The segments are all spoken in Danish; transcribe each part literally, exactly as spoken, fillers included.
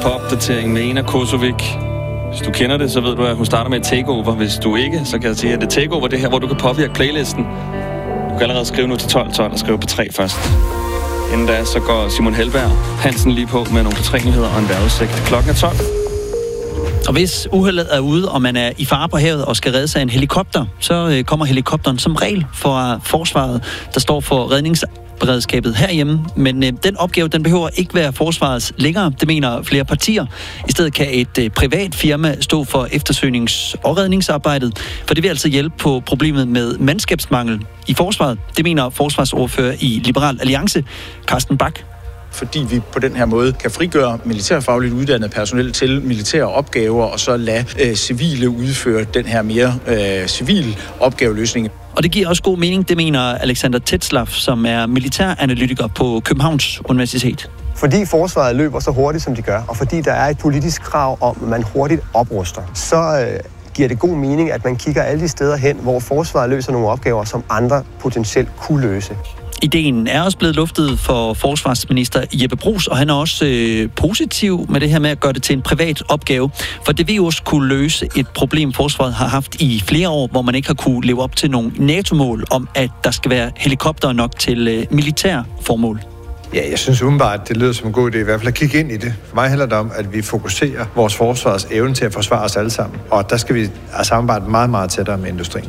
på opdatering med Ena Kosovic. Hvis du kender det, så ved du, at hun starter med et takeover. Hvis du ikke, så kan jeg sige, at det takeover det her, hvor du kan påvirke playlisten. Du kan allerede skrive nu til tolv tolv og skrive på tre først. Inden da, så går Simon Helberg Hansen lige på med nogle på tre nyheder og en vejrudsigt. Klokken er tolv. Og hvis uheldet er ude, og man er i fare på havet og skal redde sig af en helikopter, så øh, kommer helikopteren som regel fra forsvaret, der står for redningsberedskabet herhjemme. Men øh, den opgave, den behøver ikke være forsvarets længere, det mener flere partier. I stedet kan et øh, privat firma stå for eftersøgnings- og redningsarbejdet, for det vil altså hjælpe på problemet med mandskabsmangel i forsvaret. Det mener forsvarsordfører i Liberal Alliance, Carsten Bach. Fordi vi på den her måde kan frigøre militærfagligt uddannet personel til militære opgaver, og så lade øh, civile udføre den her mere øh, civil opgaveløsning. Og det giver også god mening, det mener Alexander Tetzlaff, som er militæranalytiker på Københavns Universitet. Fordi forsvaret løber så hurtigt, som de gør, og fordi der er et politisk krav om, at man hurtigt opruster, så øh, giver det god mening, at man kigger alle de steder hen, hvor forsvaret løser nogle opgaver, som andre potentielt kunne løse. Ideen er også blevet luftet for forsvarsminister Jeppe Bruus, og han er også øh, positiv med det her med at gøre det til en privat opgave. For det vil jo også kunne løse et problem, forsvaret har haft i flere år, hvor man ikke har kunne leve op til nogle NATO-mål om, at der skal være helikopter nok til øh, militær formål. Ja, jeg synes umiddelbart, at det lyder som en god idé, i hvert fald at kigge ind i det. For mig handler det om, at vi fokuserer vores forsvars evne til at forsvare os alle sammen. Og der skal vi samarbejde meget, meget tættere med industrien.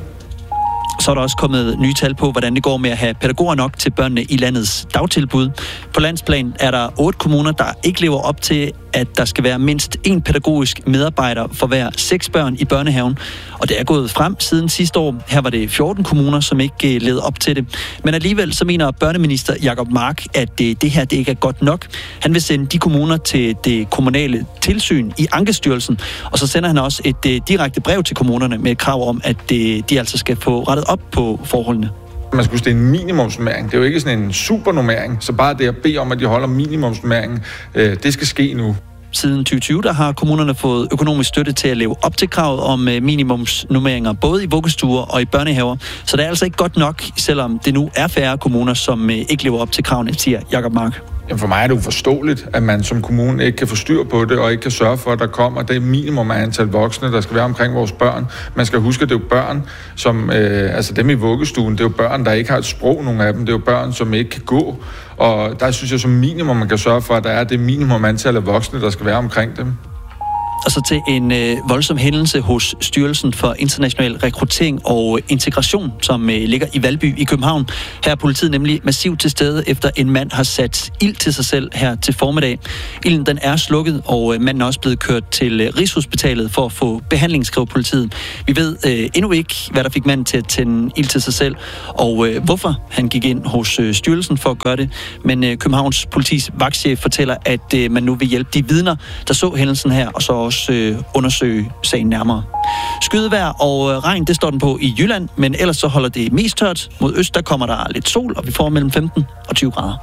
Så er der også kommet nye tal på, hvordan det går med at have pædagoger nok til børnene i landets dagtilbud. På landsplan er der otte kommuner, der ikke lever op til, at der skal være mindst én pædagogisk medarbejder for hver seks børn i børnehaven. Og det er gået frem siden sidste år. Her var det fjorten kommuner, som ikke levede op til det. Men alligevel så mener børneminister Jacob Mark, at det, det her det ikke er godt nok. Han vil sende de kommuner til det kommunale tilsyn i Ankestyrelsen, og så sender han også et uh, direkte brev til kommunerne med et krav om, at uh, de altså skal få rettet op på forholdene. Man skulle stille en minimumsnummering. Det er jo ikke sådan en supernummering, så bare det at bede om, at de holder minimumsnummeringen, øh, det skal ske nu. Siden tyve tyve der har kommunerne fået økonomisk støtte til at leve op til kravet om minimumsnummeringer, både i vuggestuer og i børnehaver. Så det er altså ikke godt nok, selvom det nu er færre kommuner, som ikke lever op til kravene, siger Jacob Mark. Jamen for mig er det uforståeligt, at man som kommune ikke kan få styr på det, og ikke kan sørge for, at der kommer det minimum af antal voksne, der skal være omkring vores børn. Man skal huske, at det er jo børn, som, øh, altså dem i vuggestuen, det er jo børn, der ikke har et sprog, nogle af dem. Det er jo børn, som ikke kan gå. Og der synes jeg som minimum, man kan sørge for, at der er det minimum antal af voksne, der skal være omkring dem. Og så til en øh, voldsom hændelse hos Styrelsen for International Rekruttering og Integration, som øh, ligger i Valby i København. Her er politiet nemlig massivt til stede, efter en mand har sat ild til sig selv her til formiddag. Ilden den er slukket, og øh, manden er også blevet kørt til øh, Rigshospitalet for at få behandling, skriver politiet. Vi ved øh, endnu ikke, hvad der fik manden til at tænde ild til sig selv, og øh, hvorfor han gik ind hos øh, styrelsen for at gøre det. Men øh, Københavns politis vagtchef fortæller, at øh, man nu vil hjælpe de vidner, der så hændelsen her, og så også Øh, undersøge sagen nærmere. Skydevejr og øh, regn, det står den på i Jylland, men ellers så holder det mest tørt. Mod øst, der kommer der lidt sol, og vi får mellem femten og tyve grader.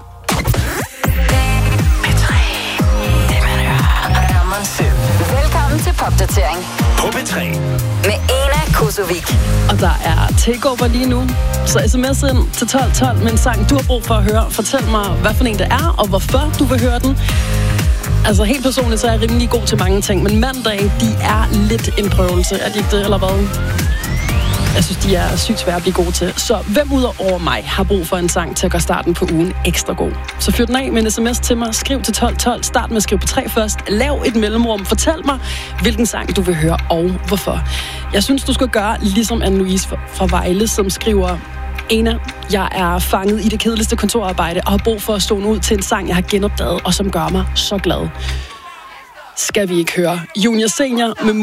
Velkommen til Popdatering på P tre med Ena Kosovic. Og der er takeover lige nu, så sms ind til tolv tolv med en sang, du har brug for at høre. Fortæl mig, hvad for en det er, og hvorfor du vil høre den. Altså helt personligt, så er jeg rimelig god til mange ting, men mandag, de er lidt en prøvelse. Er de ikke det, eller hvad? Jeg synes, de er sygt svære at blive gode til. Så hvem ud over mig har brug for en sang til at gøre starten på ugen ekstra god? Så fyr den af med en sms til mig. Skriv til tolv tolv. Start med at skrive på tre først. Lav et mellemrum. Fortæl mig, hvilken sang du vil høre og hvorfor. Jeg synes, du skal gøre ligesom Anne-Louise fra Vejle, som skriver: Ena, jeg er fanget i det kedeligste kontorarbejde og har brug for at stå ud til en sang, jeg har genopdaget og som gør mig så glad. Skal vi ikke høre Junior Senior med